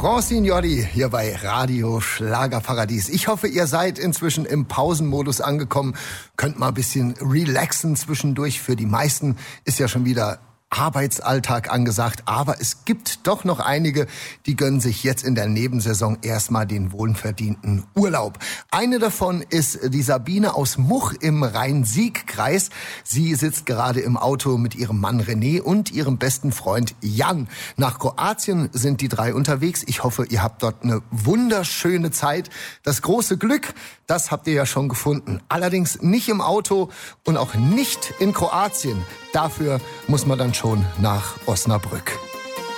Signori hier bei Radio Schlagerparadies. Ich hoffe, ihr seid inzwischen im Pausenmodus angekommen. Könnt mal ein bisschen relaxen zwischendurch. Für die meisten ist ja schon wieder Arbeitsalltag angesagt, aber es gibt doch noch einige, die gönnen sich jetzt in der Nebensaison erstmal den wohlverdienten Urlaub. Eine davon ist die Sabine aus Much im Rhein-Sieg-Kreis. Sie sitzt gerade im Auto mit ihrem Mann René und ihrem besten Freund Jan. Nach Kroatien sind die drei unterwegs. Ich hoffe, ihr habt dort eine wunderschöne Zeit. Das große Glück, das habt ihr ja schon gefunden. Allerdings nicht im Auto und auch nicht in Kroatien. Dafür muss man dann schon nach Osnabrück.